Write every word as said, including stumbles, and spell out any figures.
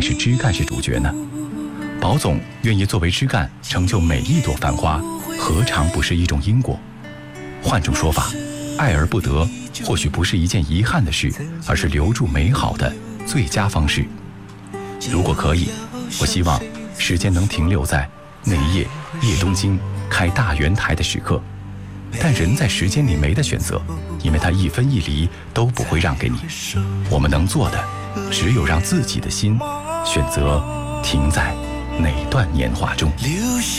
还是枝干是主角呢？宝总愿意作为枝干成就每一朵繁花，何尝不是一种因果？换种说法，爱而不得或许不是一件遗憾的事，而是留住美好的最佳方式。如果可以，我希望时间能停留在那一夜叶东京开大圆台的时刻，但人在时间里没得选择，因为他一分一厘都不会让给你。我们能做的只有让自己的心选择停在哪段年华中。